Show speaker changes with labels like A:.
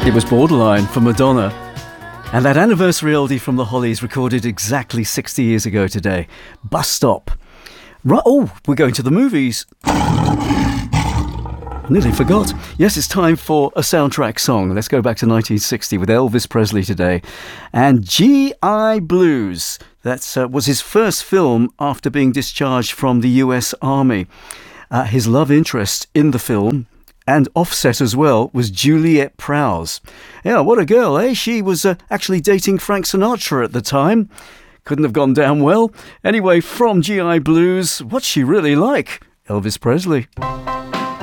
A: It was Borderline for Madonna. And that anniversary oldie from the Hollies recorded exactly 60 years ago today. Bus Stop. Right, we're going to the movies. Nearly forgot. Yes, it's time for a soundtrack song. Let's go back to 1960 with Elvis Presley today. And G.I. Blues. That was his first film after being discharged from the US Army. His love interest in the film, and offset as well, was Juliet Prowse. Yeah, what a girl, eh? She was actually dating Frank Sinatra at the time. Couldn't have gone down well. Anyway, from G.I. Blues, what's she really like? Elvis Presley.